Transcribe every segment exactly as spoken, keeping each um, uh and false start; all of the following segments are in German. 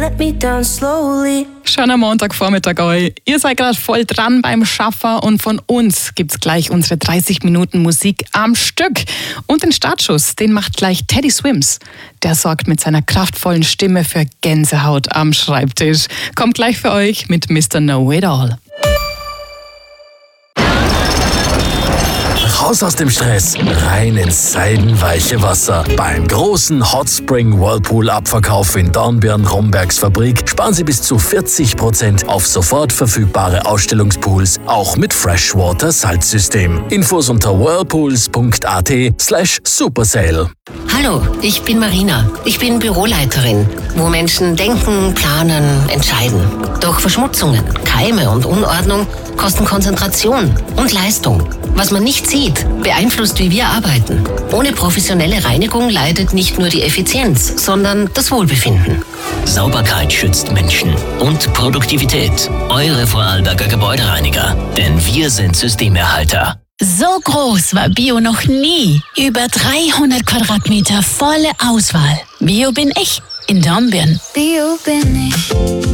let me down slowly. Schöner Montagvormittag euch. Ihr seid gerade voll dran beim Schaffen und von uns gibt's gleich unsere dreißig Minuten Musik am Stück. Und den Startschuss, den macht gleich Teddy Swims. Der sorgt mit seiner kraftvollen Stimme für Gänsehaut am Schreibtisch. Kommt gleich für euch mit Mister Know It All. Raus aus dem Stress, rein ins seidenweiche Wasser. Beim großen Hot Spring Whirlpool Abverkauf in Dornbirn-Rombergs Fabrik sparen Sie bis zu vierzig Prozent auf sofort verfügbare Ausstellungspools, auch mit Freshwater Salzsystem. Infos unter whirlpools punkt at slash supersale. Hallo, ich bin Marina. Ich bin Büroleiterin, wo Menschen denken, planen, entscheiden. Doch Verschmutzungen, Keime und Unordnung kosten Konzentration und Leistung. Was man nicht sieht, beeinflusst, wie wir arbeiten. Ohne professionelle Reinigung leidet nicht nur die Effizienz, sondern das Wohlbefinden. Sauberkeit schützt Menschen und Produktivität. Eure Vorarlberger Gebäudereiniger. Denn wir sind Systemerhalter. So groß war Bio noch nie. Über dreihundert Quadratmeter volle Auswahl. Bio bin ich in Dornbirn. Bio bin ich.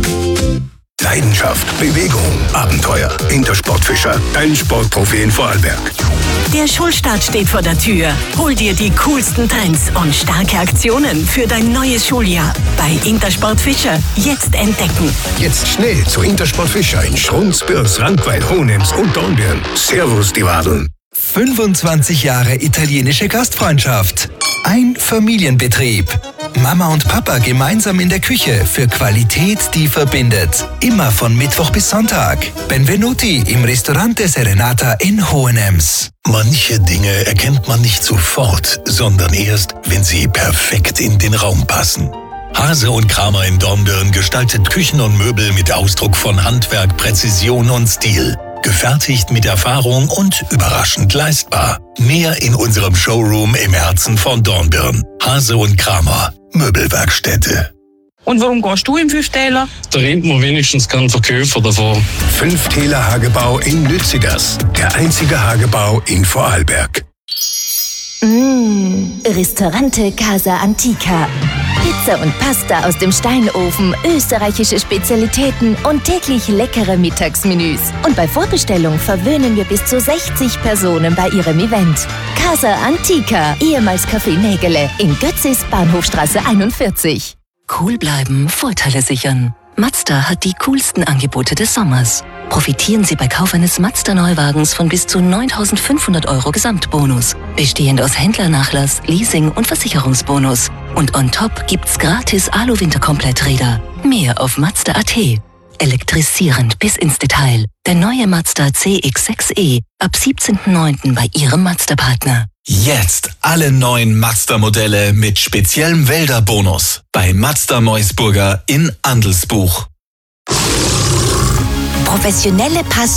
Leidenschaft, Bewegung, Abenteuer. Intersport Fischer, dein Sportprofi in Vorarlberg. Der Schulstart steht vor der Tür. Hol dir die coolsten Trends und starke Aktionen für dein neues Schuljahr. Bei Intersport Fischer jetzt entdecken. Jetzt schnell zu Intersport Fischer in Schrunz, Bürs, Rankweil, Hohenems und Dornbirn. Servus, die Wadeln. fünfundzwanzig Jahre italienische Gastfreundschaft. Ein Familienbetrieb. Mama und Papa gemeinsam in der Küche für Qualität, die verbindet. Immer von Mittwoch bis Sonntag. Benvenuti im Ristorante Serenata in Hohenems. Manche Dinge erkennt man nicht sofort, sondern erst, wenn sie perfekt in den Raum passen. Hase und Kramer in Dornbirn gestaltet Küchen und Möbel mit Ausdruck von Handwerk, Präzision und Stil. Gefertigt mit Erfahrung und überraschend leistbar. Mehr in unserem Showroom im Herzen von Dornbirn. Hase und Kramer, Möbelwerkstätte. Und warum gehst du im Fünftäler? Da rennt man wenigstens keinen Verkäufer davon. Fünftäler Hagebau in Lützigers. Der einzige Hagebau in Vorarlberg. Mmh, Ristorante Casa Antica. Pizza und Pasta aus dem Steinofen, österreichische Spezialitäten und täglich leckere Mittagsmenüs. Und bei Vorbestellung verwöhnen wir bis zu sechzig Personen bei ihrem Event. Casa Antica, ehemals Café Nägele, in Götzis, Bahnhofstraße einundvierzig. Cool bleiben, Vorteile sichern. Mazda hat die coolsten Angebote des Sommers. Profitieren Sie bei Kauf eines Mazda-Neuwagens von bis zu neuntausendfünfhundert Euro Gesamtbonus, bestehend aus Händlernachlass, Leasing und Versicherungsbonus. Und on top gibt's gratis Alu-Winterkompletträder. Mehr auf Mazda punkt at. Elektrisierend bis ins Detail. Der neue Mazda C X sechs e ab siebzehnten neunten bei Ihrem Mazda-Partner. Jetzt alle neuen Mazda-Modelle mit speziellem Wälder-Bonus bei Mazda Meusburger in Andelsbuch. Professionelle Pass